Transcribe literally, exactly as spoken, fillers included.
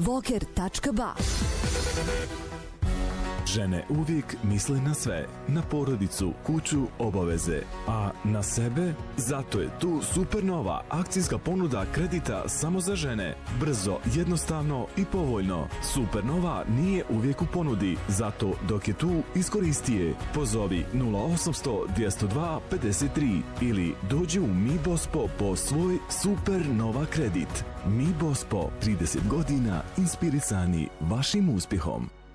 voker tačka ba. Žene uvijek misle na sve, na porodicu, kuću, obaveze, a na sebe? Zato je tu Supernova akcijska ponuda kredita samo za žene. Brzo, jednostavno i povoljno. Supernova nije uvijek u ponudi, zato dok je tu, iskoristi je. Pozovi nula osamsto dvjesto dva pedeset tri ili dođi u Mi Bospo po svoj Supernova kredit. Mi Bospo, trideset godina inspirisani vašim uspjehom.